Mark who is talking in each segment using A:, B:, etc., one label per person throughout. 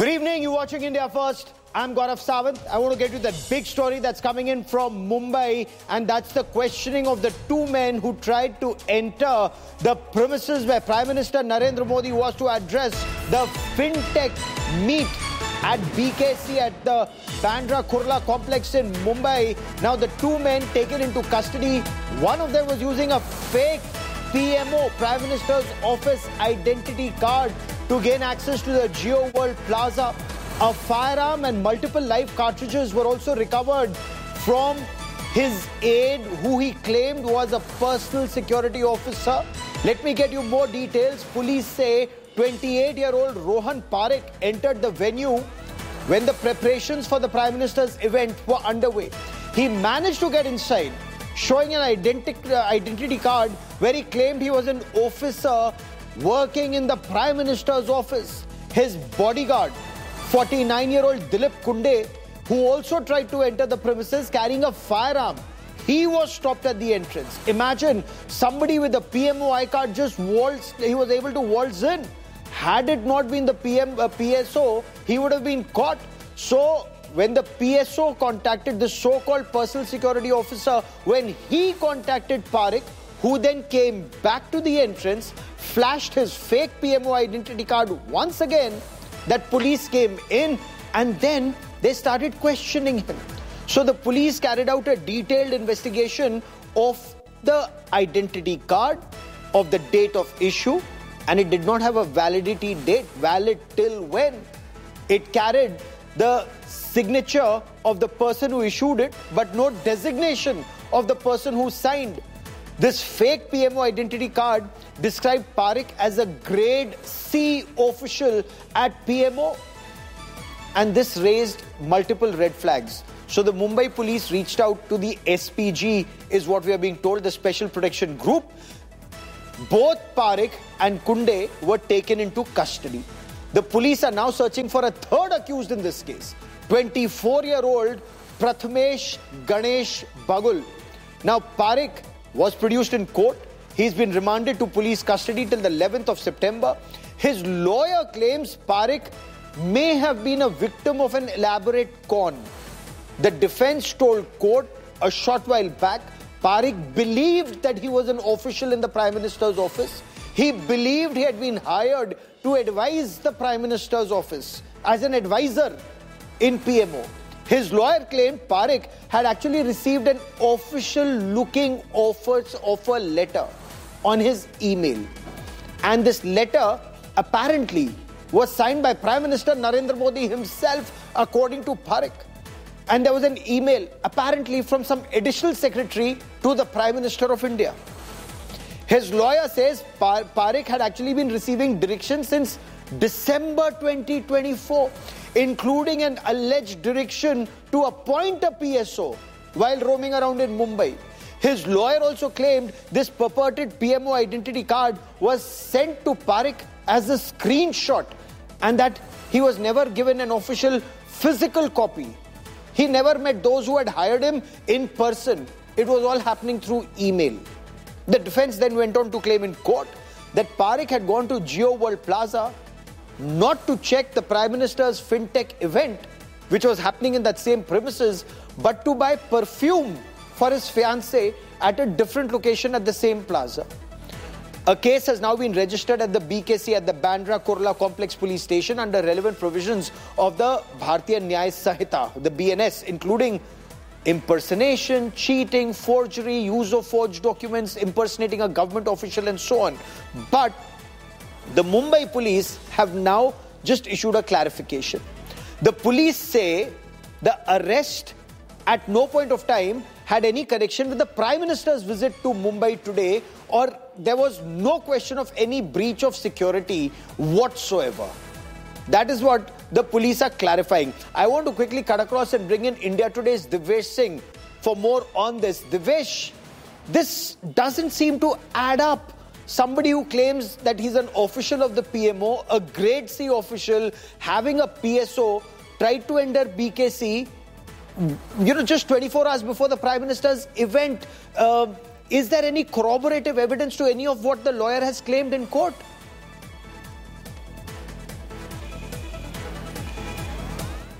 A: Good evening, you're watching India First. I'm Gaurav Sawant. I want to get you that big story that's coming in from Mumbai, and that's the questioning of the two men who tried to enter the premises where Prime Minister Narendra Modi was to address the fintech meet at BKC at the Bandra Kurla complex in Mumbai. Now the two men taken into custody. One of them was using a fake PMO, Prime Minister's Office identity card, to gain access to the Jio World Plaza. A firearm and multiple live cartridges were also recovered from his aide, who he claimed was a personal security officer. Let me get you more details. Police say 28-year-old Rohan Parekh entered the venue when the preparations for the Prime Minister's event were underway. He managed to get inside, showing an identity card where he claimed he was an officer working in the Prime Minister's office. His bodyguard, 49-year-old Dilip Kunde, who also tried to enter the premises carrying a firearm, he was stopped at the entrance. Imagine somebody with a PMO card just waltzed, he was able to waltz in. Had it not been the PSO, he would have been caught. So when the PSO contacted the so-called personal security officer, when he contacted Parekh, who then came back to the entrance, flashed his fake PMO identity card once again, that police came in and then they started questioning him. So the police carried out a detailed investigation of the identity card, of the date of issue, and it did not have a validity date, valid till when. It carried the signature of the person who issued it, but no designation of the person who signed. This fake PMO identity card described Parekh as a grade C official at PMO, and this raised multiple red flags. So the Mumbai police reached out to the SPG, is what we are being told, the Special Protection Group. Both Parekh and Kunde were taken into custody. The police are now searching for a third accused in this case, 24-year-old Prathamesh Ganesh Bagul. Now Parekh was produced in court. He's been remanded to police custody till the 11th of September. His lawyer claims Parekh may have been a victim of an elaborate con. The defense told court a short while back, Parekh believed that he was an official in the Prime Minister's office. He believed he had been hired to advise the Prime Minister's office as an advisor in PMO. His lawyer claimed Parekh had actually received an official-looking offer letter on his email. And this letter apparently was signed by Prime Minister Narendra Modi himself, according to Parekh. And there was an email apparently from some additional secretary to the Prime Minister of India. His lawyer says Parekh had actually been receiving directions since December 2024, including an alleged direction to appoint a PSO while roaming around in Mumbai. His lawyer also claimed this purported PMO identity card was sent to Parekh as a screenshot, and that he was never given an official physical copy. He never met those who had hired him in person. It was all happening through email. The defense then went on to claim in court that Parekh had gone to Jio World Plaza not to check the Prime Minister's fintech event, which was happening in that same premises, but to buy perfume for his fiancée at a different location at the same plaza. A case has now been registered at the BKC at the Bandra Kurla Complex Police Station under relevant provisions of the Bharatiya Nyaya Sanhita, the BNS, including impersonation, cheating, forgery, use of forged documents, impersonating a government official, and so on. But the Mumbai police have now just issued a clarification. The police say the arrest at no point of time had any connection with the Prime Minister's visit to Mumbai today, or there was no question of any breach of security whatsoever. That is what the police are clarifying. I want to quickly cut across and bring in India Today's Divyesh Singh for more on this. Divyesh, this doesn't seem to add up. Somebody who claims that he's an official of the PMO, a grade C official, having a PSO, tried to enter BKC, just 24 hours before the Prime Minister's event. Is there any corroborative evidence to any of what the lawyer has claimed in court?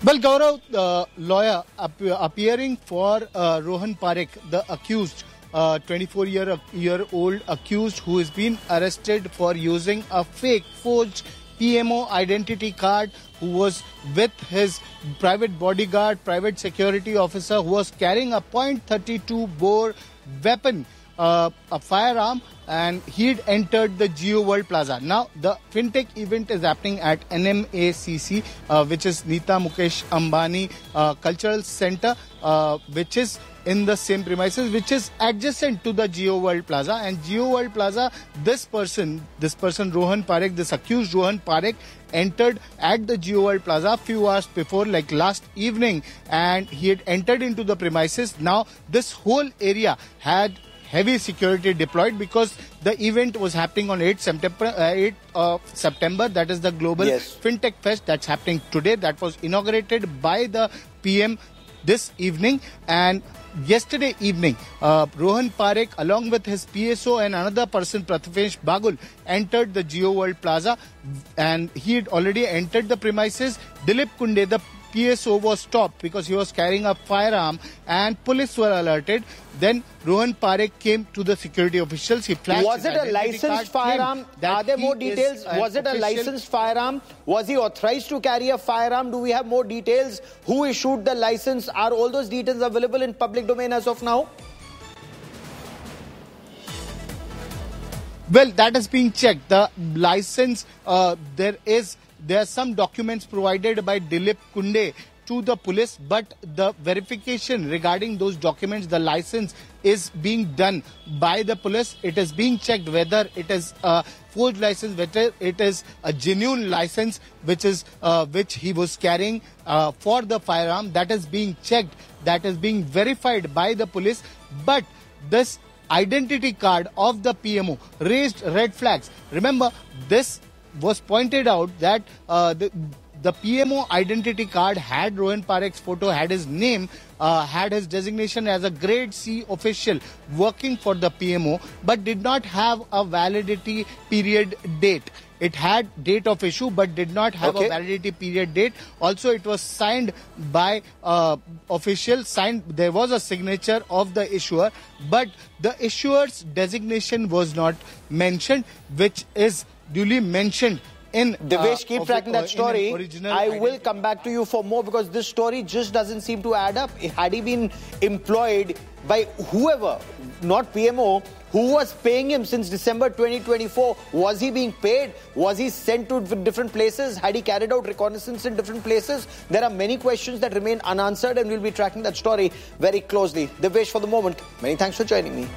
B: Well, Gaurav, lawyer appearing for Rohan Parekh, the accused, 24-year-old accused who has been arrested for using a fake forged PMO identity card, who was with his private bodyguard, private security officer, who was carrying a .32 bore weapon, a firearm, and he'd entered the Jio World Plaza. Now, the fintech event is happening at NMACC, which is Nita Mukesh Ambani Cultural Center, which is in the same premises, which is adjacent to the Jio World Plaza. And Jio World Plaza, this person Rohan Parekh, this accused Rohan Parekh, entered at the Jio World Plaza a few hours before, like last evening, and he had entered into the premises. Now, this whole area had heavy security deployed because the event was happening on 8th September. That is the Global Fintech Fest that's happening today. That was inaugurated by the PM this evening. And yesterday evening, Rohan Parekh, along with his PSO and another person, Prathamesh Bagul, entered the Jio World Plaza, and he had already entered the premises. Dilip Kunde, the PSO, was stopped because he was carrying a firearm, and police were alerted. Then Rohan Parekh came to the security officials. He flashed.
A: Was it a licensed firearm? Are there more details? Was it a licensed firearm? Was he authorized to carry a firearm? Do we have more details? Who issued the license? Are all those details available in public domain as of now?
B: Well, that is being checked. The license, there are some documents provided by Dilip Kunde to the police, but the verification regarding those documents, the license, is being done by the police. It is being checked whether it is a forged license, whether it is a genuine license, which he was carrying for the firearm. That is being checked. That is being verified by the police. But this identity card of the PMO raised red flags. Remember, this was pointed out that the PMO identity card had Rohan Parekh's photo, had his name, had his designation as a grade C official working for the PMO, but did not have a validity period date. It had date of issue, but did not have a validity period date. Also, it was signed by officials. There was a signature of the issuer, but the issuer's designation was not mentioned, which is duly mentioned in
A: Devesh, keep tracking that story. I will come back to you for more, because this story just doesn't seem to add up. Had he been employed by whoever, not PMO, who was paying him since December 2024? Was he being paid? Was he sent to different places? Had he carried out reconnaissance in different places? There are many questions that remain unanswered, and we'll be tracking that story very closely. Devesh, for the moment, many thanks for joining me.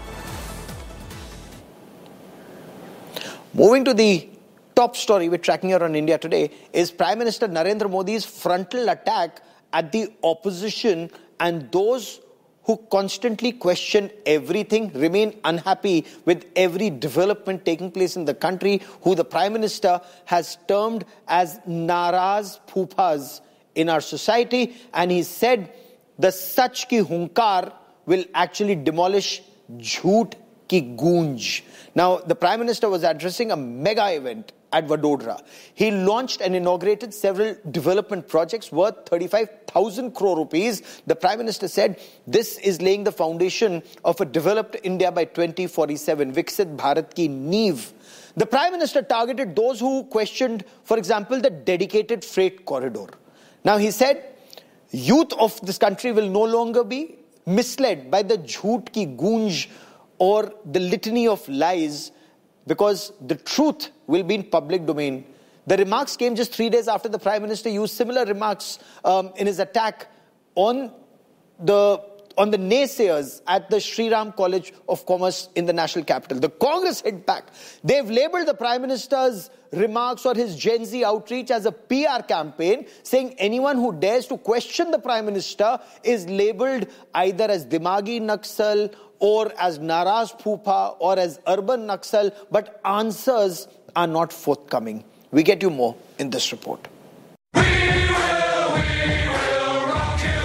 A: Moving to the top story we're tracking here on India Today is Prime Minister Narendra Modi's frontal attack at the opposition and those who constantly question everything, remain unhappy with every development taking place in the country, who the Prime Minister has termed as Naraz Phoophas in our society. And he said the Sach ki Hunkar will actually demolish Jhoot ki Goonj. Now, the Prime Minister was addressing a mega event at Vadodara. He launched and inaugurated several development projects worth 35,000 crore rupees. The Prime Minister said this is laying the foundation of a developed India by 2047. Viksit Bharat ki Neev. The Prime Minister targeted those who questioned, for example, the dedicated freight corridor. Now, he said youth of this country will no longer be misled by the Jhoot ki Goonj or the litany of lies, because the truth will be in public domain. The remarks came just 3 days after the Prime Minister used similar remarks in his attack on the naysayers at the Sri Ram College of Commerce in the national capital. The Congress hit back. They've labelled the Prime Minister's remarks or his Gen Z outreach as a PR campaign, saying anyone who dares to question the Prime Minister is labelled either as Dimagi Naxal or as Naraz Phoopa or as urban Naxal, but answers are not forthcoming. We get you more in this report.
C: We will rock you.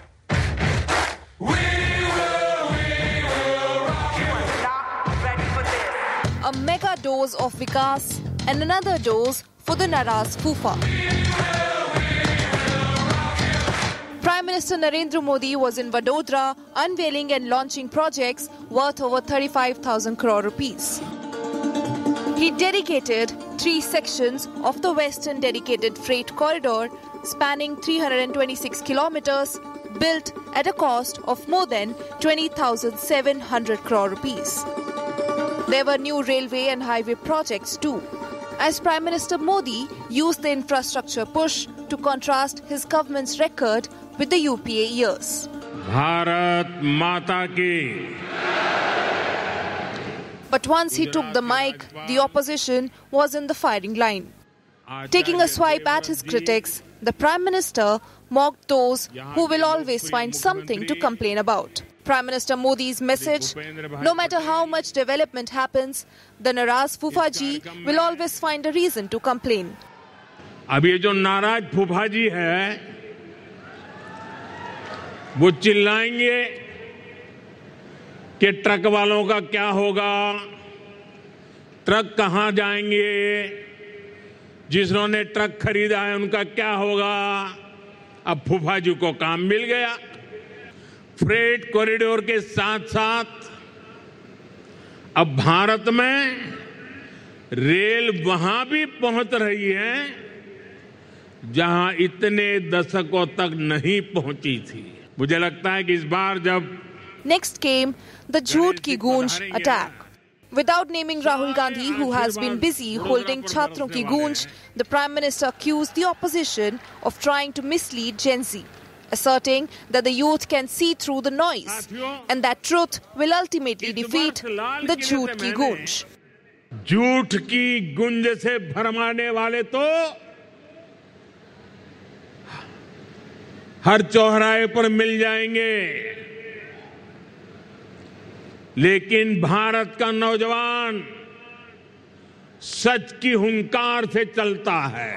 C: We will rock you. Not ready for this.
D: A mega dose of Vikas and another dose for the Naraz Phoopa.
C: We will rock you.
D: Prime Minister Narendra Modi was in Vadodara unveiling and launching projects worth over 35,000 crore rupees. He dedicated 3 sections of the Western Dedicated Freight Corridor spanning 326 kilometers, built at a cost of more than 20,700 crore rupees. There were new railway and highway projects too, as Prime Minister Modi used the infrastructure push to contrast his government's record with the UPA years.
E: Bharat माता की.
D: But once he took the mic, the opposition was in the firing line. Taking a swipe at his critics, the Prime Minister mocked those who will always find something to complain about. Prime Minister Modi's message: no matter how much development happens, the नाराज फूफा जी will always find a reason to complain.
E: अब ये जो नाराज फूफा जी है, वो चिल्लाएंगे कि ट्रक वालों का क्या होगा, ट्रक कहां जाएंगे, जिन्होंने ट्रक खरीदा है उनका क्या होगा. अब फूफा जी को काम मिल गया. फ्रेट कॉरिडोर के साथ साथ अब भारत में रेल वहां भी पहुंच रही है जहां इतने दशकों तक नहीं पहुंची थी. मुझे लगता है कि इस बार जब
D: Next came the Jhoot Ki Goonj attack. Without naming Rahul Gandhi, who has been busy holding Chhatron Ki Goonj, the Prime Minister accused the opposition of trying to mislead Gen Z, asserting that the youth can see through the noise and that truth will ultimately defeat the Jhoot Ki Goonj.
E: झूठ की गुंज से भरमाने वाले तो हर चौराहे पर मिल जाएंगे, लेकिन भारत का नौजवान सच की हुंकार से चलता है.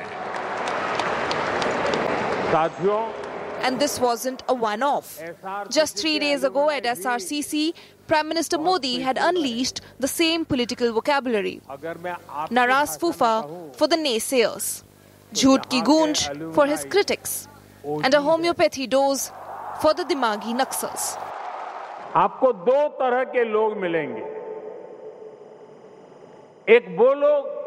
E: साथियों,
D: And this wasn't a one-off. Just 3 days ago at SRCC, Prime Minister Modi had unleashed the same political vocabulary. Naraz Fufa for the naysayers, Jhoot Ki Goonj for his critics, and a homeopathy dose for the Dimagi Naxals.
E: आपको 2 तरह के लोग मिलेंगे. एक वो लोग